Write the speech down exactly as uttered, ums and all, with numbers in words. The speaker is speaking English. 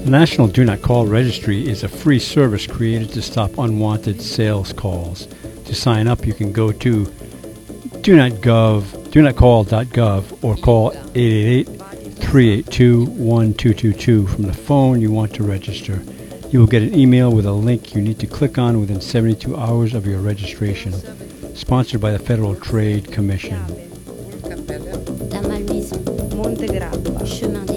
The National Do Not Call Registry is a free service created to stop unwanted sales calls. To sign up, you can go to do not gov, do not call dot gov or call eight eight eight, three eight two, one two two two from the phone you want to register. You will get an email with a link you need to click on within seventy-two hours of your registration. Sponsored by the Federal Trade Commission. La Malmaison, Montegrappa, Chemin